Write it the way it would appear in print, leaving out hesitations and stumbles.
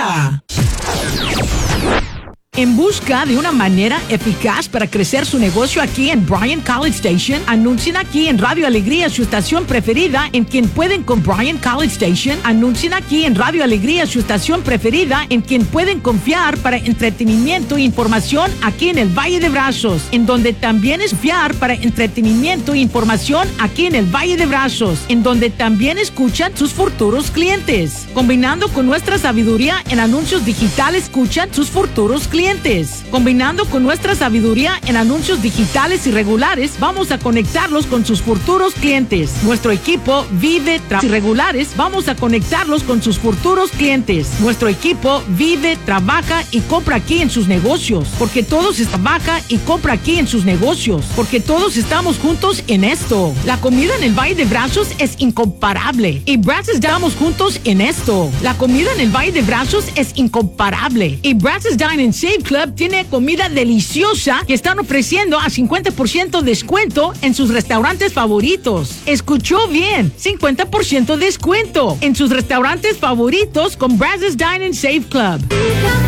Alegría. En busca de una manera eficaz para crecer su negocio aquí en Bryan College Station, anuncien aquí en Radio Alegría su estación preferida en quien pueden con Bryan College Station. Anuncien aquí en Radio Alegría su estación preferida en quien pueden confiar para entretenimiento e información aquí en el Valle de Brazos, en donde también es fiar para entretenimiento e información aquí en el Valle de Brazos, en donde también escuchan sus futuros clientes. Combinando con nuestra sabiduría en anuncios digitales, escuchan sus futuros clientes. Combinando con nuestra sabiduría en anuncios digitales y regulares, vamos a conectarlos con sus futuros clientes. Nuestro equipo vive irregulares, vamos a conectarlos con sus futuros clientes. Nuestro equipo vive, trabaja y compra aquí en sus negocios, porque todos trabaja y compra aquí en sus negocios, porque todos estamos juntos en esto. La comida en el Valle de Brazos es incomparable y Brazos estamos juntos en esto. La comida en el Valle de Brazos es incomparable y Brazos Dine & Save Club tiene comida deliciosa que están ofreciendo a 50% descuento en sus restaurantes favoritos. Escuchó bien, 50% descuento en sus restaurantes favoritos con Brazos Dine & Save Club.